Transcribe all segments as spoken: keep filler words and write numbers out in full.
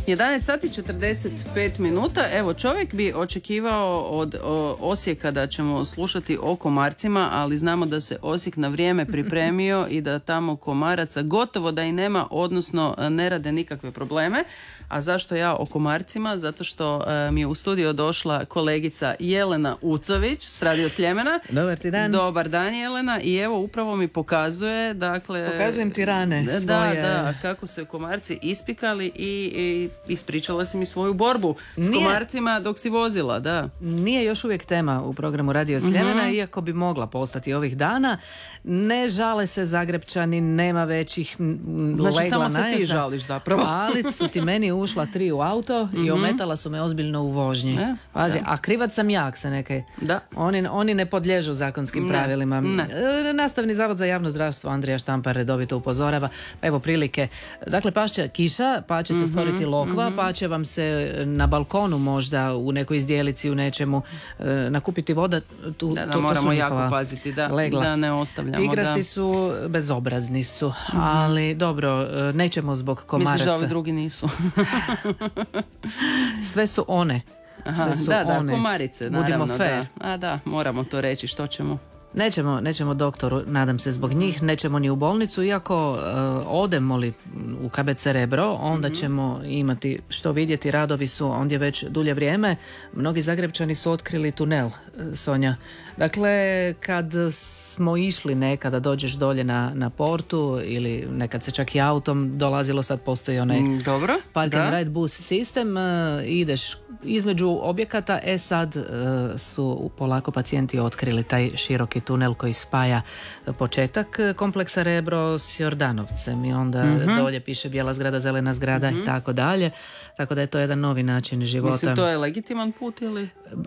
jedanaest sati četrdeset pet minuta. Evo, čovjek bi očekivao od o, Osijeka da ćemo slušati o komarcima, ali znamo da se Osijek na vrijeme pripremio i da tamo komaraca gotovo da i nema, odnosno ne rade nikakve probleme. A zašto ja o komarcima? Zato što e, mi je u studio došla kolegica Jelena Ucović s Radio Sljemena. Dobar ti dan. Dobar dan, Jelena. I evo, upravo mi pokazuje, dakle... Pokazujem ti rane da, svoje. Da, kako su komarci ispikali i, i ispričala si mi svoju borbu s Nije, komarcima dok si vozila, da. Nije još uvijek tema u programu Radio Sljemena, mm-hmm. iako bi mogla postati ovih dana. Ne žale se Zagrepčani, nema većih m, znači, legla samo se najezda, ti žališ zapravo. Ali su ti meni ušla tri u auto mm-hmm. i ometala su me ozbiljno u vožnji. E, Pazi, da. a krivac sam jak se nekaj. Da. Oni, oni ne podliježu zakonskim Ne, pravilima. ne. E, Nastavni zavod za javno zdravstvo Andrija Štampar redovito upozorava. Pa evo prilike. Dakle, pašće kiša, pa će se stvoriti lokva, mm-hmm. pa će vam se na balkonu možda u nekoj izdjelici, u nečemu e, nakupiti voda. Tu, Da, da, to, to moramo su jako njihova paziti da, legla. da ne ostavljamo. Tigrasti da. su, bezobrazni su, mm-hmm. ali dobro, e, nećemo zbog komaraca. Misliš da ovi drugi nisu? Sve su one. Aha, Sve su da, da, one. komarice, Budimo naravno, fair. da. A da, moramo to reći, što ćemo? Nećemo, nećemo doktoru, nadam se zbog njih, nećemo ni u bolnicu, iako uh, odemo li u K B C Rebro, onda mm-hmm. ćemo imati što vidjeti, radovi su ondje već dulje vrijeme. Mnogi Zagrepčani su otkrili tunel, Sonja. Dakle, kad smo išli nekada, dođeš dolje na, na portu ili nekad se čak i autom dolazilo, sad postoji onaj mm, dobro, park da. and ride bus sistem, uh, ideš između objekata, e sad uh, su polako pacijenti otkrili taj široki tunel koji spaja početak kompleksa Rebro s Jordanovcem i onda mm-hmm. dolje piše bijela zgrada, zelena zgrada mm-hmm. i tako dalje. Tako da je to jedan novi način života. Mislim, to je legitiman put ili?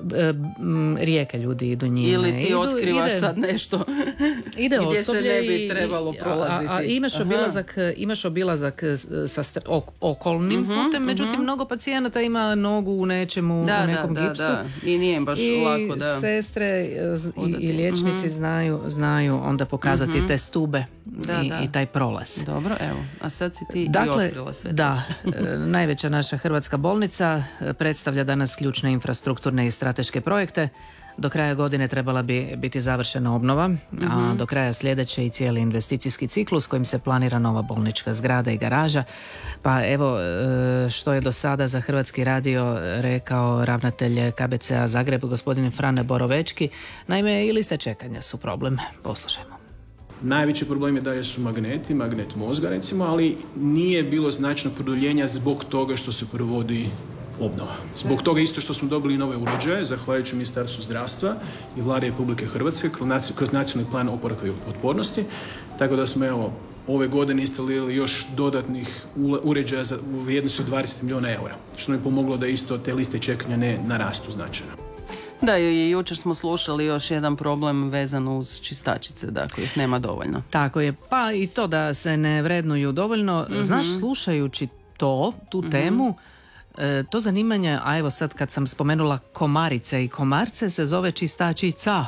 Rijeke ljudi idu njime. Ili ti idu, otkrivaš ide, sad nešto ide gdje osoblje se ne bi i, trebalo prolaziti. A, a imaš, obilazak, imaš obilazak sa str- ok, okolnim mm-hmm, putem, međutim mm-hmm. mnogo pacijenata ima nogu u nečemu, da, u nekom da, da, gipsu. Da. I nije im baš I lako da... sestre i, i liječnici mm-hmm. znaju, znaju onda pokazati mm-hmm. te stube da, i, da. i taj prolaz. Dobro, evo, a sad si ti dakle, i otkrila sve to. Da, najveća naša hrvatska bolnica predstavlja danas ključne infrastrukturne i strateške projekte. Do kraja godine trebala bi biti završena obnova, mm-hmm. a do kraja sljedeće i cijeli investicijski ciklus kojim se planira nova bolnička zgrada i garaža. Pa evo što je do sada za Hrvatski radio rekao ravnatelj K B C-a Zagreb, gospodin Frane Borovečki. Naime, i liste čekanja su problem. Poslušajmo. Najveći problem je da su magneti, magnet mozga recimo, ali nije bilo značajno produljenja zbog toga što se provodi obnova. Zbog toga isto što smo dobili nove uređaje, zahvaljujući Ministarstvu zdravstva i Vlade Republike Hrvatske kroz nacionalni plan oporavka i otpornosti, tako da smo evo ove godine instalirali još dodatnih uređaja za, u vrijednosti od dvadeset milijuna eura, što nam je pomoglo da isto te liste čekanja ne narastu značajno. Da, i jučer smo slušali još jedan problem vezan uz čistačice, dakle ih nema dovoljno. Tako je, pa i to da se ne vrednuju dovoljno. Mm-hmm. Znaš, slušajući to, tu mm-hmm. temu, e, to zanimanje, a evo sad kad sam spomenula komarice i komarce, se zove čistačica.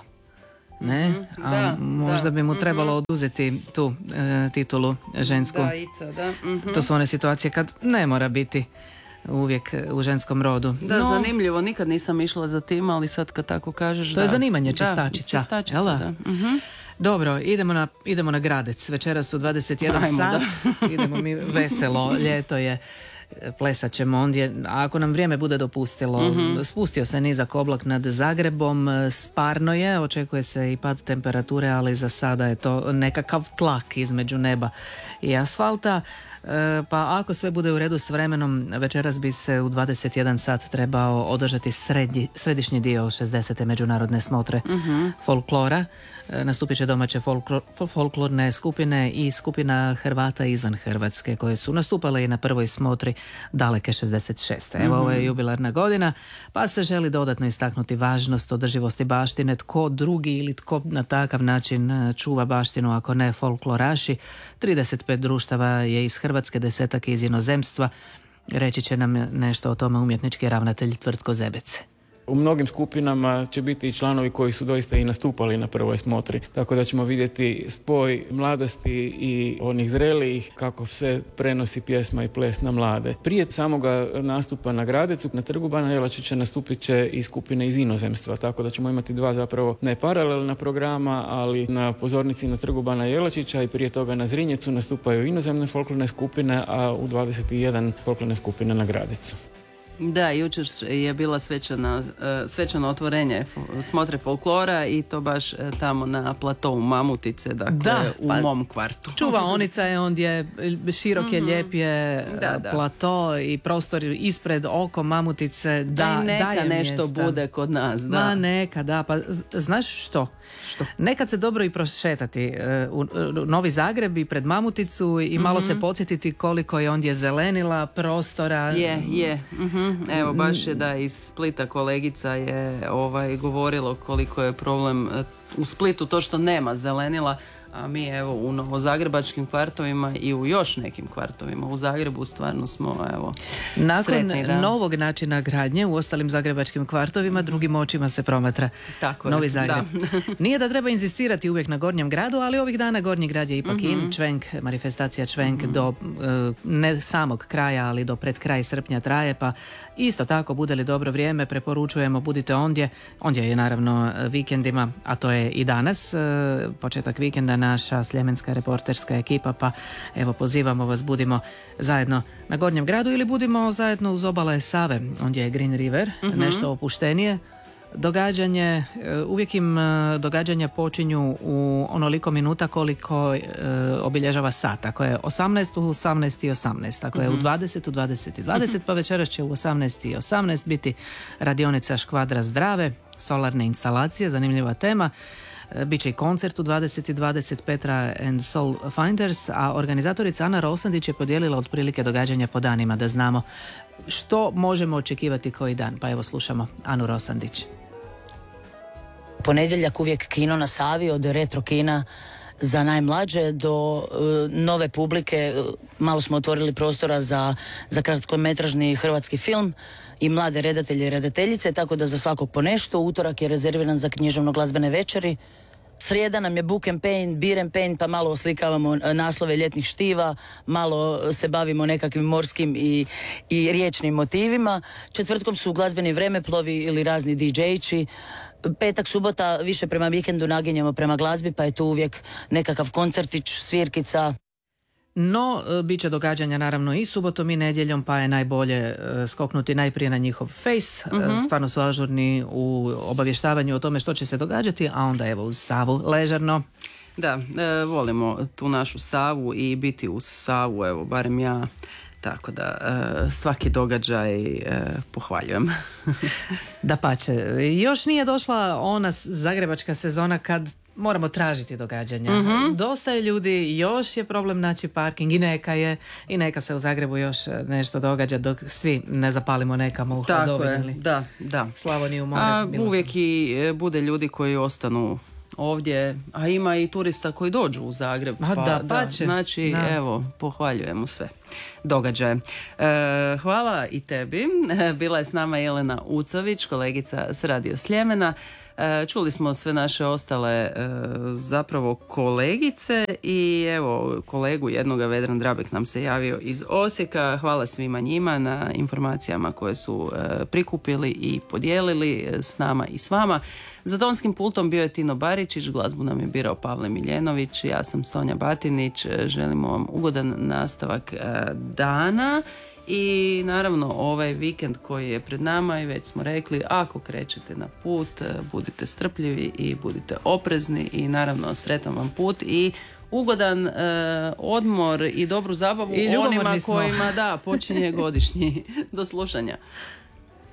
Ne? Mm-hmm. A da, možda da. bi mu trebalo mm-hmm. oduzeti tu e, titulu žensku. Da, ica, da. Mm-hmm. To su one situacije kad ne mora biti uvijek u ženskom rodu. Da, no, zanimljivo, nikad nisam išla za tim, ali sad kad tako kažeš... To da. je zanimanje čistačica. Da, čistačica, da. da. Mm-hmm. Dobro, idemo na, idemo na Gradec. Večeras su dvadeset jedan Ajmo, sat. Idemo mi veselo, ljeto je. Plesat ćemo ondje, a ako nam vrijeme bude dopustilo. Mm-hmm. Spustio se nizak oblak nad Zagrebom, sparno je, očekuje se i pad temperature, ali za sada je to nekakav tlak između neba i asfalta. Pa ako sve bude u redu s vremenom, večeras bi se u dvadeset jedan sat trebao održati srednji, središnji dio šezdesete međunarodne smotre mm-hmm. folklora. Nastupit će domaće folklor, folklorne skupine i skupina Hrvata izvan Hrvatske koje su nastupale i na prvoj smotri daleke šezdeset šeste. Evo, mm-hmm. ovo je jubilarna godina, pa se želi dodatno istaknuti važnost održivosti baštine. Tko drugi ili tko na takav način čuva baštinu ako ne folkloraši. trideset pet društava je iz Hrvatske, desetak iz inozemstva. Reći će nam nešto o tome umjetnički ravnatelj Tvrtko Zebec. U mnogim skupinama će biti i članovi koji su doista i nastupali na prvoj smotri, tako da ćemo vidjeti spoj mladosti i onih zrelijih, kako se prenosi pjesma i ples na mlade. Prije samoga nastupa na Gradecu, na Trgu bana Jelačića nastupit će i skupine iz inozemstva, tako da ćemo imati dva zapravo ne paralelna programa, ali na pozornici na Trgu bana Jelačića i prije toga na Zrinjecu nastupaju inozemne folklorne skupine, a u dvadeset jedan folklorne skupine na Gradecu. Da, jučer je bila svečana, svečano otvorenje smotre folklora i to baš tamo na platovu Mamutice, dakle da, u pa, mom kvartu. Čuvaonica je ondje, širok je, mm-hmm. lijep je da, da. plato i prostor ispred oko Mamutice. Da, I neka daje nešto mjesta. bude kod nas. Da. Ma neka, da. Pa znaš što? Što? Nekad se dobro i prošetati u Novi Zagreb i pred Mamuticu i malo mm-hmm. se podsjetiti koliko je ondje zelenila prostora. Je, je. Mm-hmm. Evo, baš je da iz Splita kolegica je ovaj, govorilo koliko je problem u Splitu to što nema zelenila, a mi evo u novozagrebačkim kvartovima i u još nekim kvartovima u Zagrebu stvarno smo evo nakon sretni, da. novog načina gradnje u ostalim zagrebačkim kvartovima drugim očima se promatra Tako Novi je, Zagreb. Da. Nije da treba inzistirati uvijek na Gornjem gradu, ali ovih dana Gornji grad je ipak mm-hmm. in, čvenk, manifestacija čvenk mm-hmm. do ne samog kraja, ali do pred kraj srpnja traje, pa isto tako bude li dobro vrijeme, preporučujemo budite ondje. Ondje je naravno vikendima, a to je i danas, početak vikenda naša sljemenska reporterska ekipa, pa evo pozivamo vas, budimo zajedno na Gornjem gradu ili budimo zajedno uz obale Save, ondje je Green River, mm-hmm. nešto opuštenije. Događanje, uvijek im događanja počinju u onoliko minuta koliko e, obilježava sat. Ako je osamnaest, u osamnaest i osamnaest. Ako je u dvadeset, u dvadeset i dvadeset, pa večeras će u osamnaest i osamnaest biti radionica Škvadra zdrave, solarne instalacije, zanimljiva tema. Biće i koncert u dvadeset i dvadeset Petra and Soul Finders, a organizatorica Ana Rosandić je podijelila otprilike događanja po danima da znamo što možemo očekivati koji dan. Pa evo slušamo Anu Rosandić. Ponedjeljak uvijek kino na Savi, od retro kina za najmlađe do uh, nove publike. Malo smo otvorili prostora za, za kratkometražni hrvatski film i mlade redatelje i redateljice, tako da za svakog po nešto. Utorak je rezerviran za književno-glazbene večeri. Srijeda nam je book and paint, beer and paint, pa malo oslikavamo naslove ljetnih štiva, malo se bavimo nekakvim morskim i, i riječnim motivima. Četvrtkom su glazbeni vremeplovi ili razni di džejči. Petak, subota više prema vikendu naginjamo prema glazbi, pa je tu uvijek nekakav koncertić, svirkica. No, bit će događanja naravno i subotom i nedjeljom, pa je najbolje skoknuti najprije na njihov face. Mm-hmm. Stvarno su ažurni u obavještavanju o tome što će se događati, a onda evo uz Savu ležerno. Da, e, volimo tu našu Savu i biti uz Savu, evo, barem ja. Tako da e, svaki događaj e, pohvaljujem. Dapače, još nije došla ona zagrebačka sezona kad moramo tražiti događanja. Mm-hmm. Dosta je ljudi, još je problem naći parking i neka je, i neka se u Zagrebu još nešto događa dok svi ne zapalimo nekamo u hladovini. Da, da. Slavoniju more. A, uvijek i bude ljudi koji ostanu ovdje, a ima i turista koji dođu u Zagreb. Pa, da, da, znači, da. evo, pohvaljujemo sve događaje. E, hvala i tebi. Bila je s nama Jelena Ucović, kolegica s Radio Sljemena. E, čuli smo sve naše ostale e, zapravo kolegice i evo kolegu jednoga, Vedran Drabek nam se javio iz Osijeka. Hvala svima njima na informacijama koje su e, prikupili i podijelili s nama i s vama. Za tonskim pultom bio je Tino Baričić, glazbu nam je birao Pavle Miljenović, ja sam Sonja Batinić, želimo vam ugodan nastavak e, dana. I naravno ovaj vikend koji je pred nama i već smo rekli, ako krećete na put, budite strpljivi i budite oprezni i naravno sretan vam put i ugodan e, odmor i dobru zabavu I onima kojima da počinje godišnji. Do slušanja.